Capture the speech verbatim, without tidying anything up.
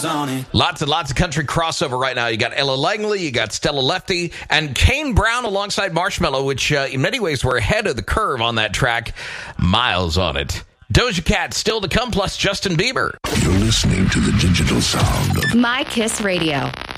Miles on it. Lots and lots of country crossover right now. You got Ella Langley, you got Stella Lefty, and Kane Brown alongside Marshmello, which uh, in many ways were ahead of the curve on that track. Miles on it. Doja Cat still to come, plus Justin Bieber. You're listening to the digital sound of My Kiss Radio.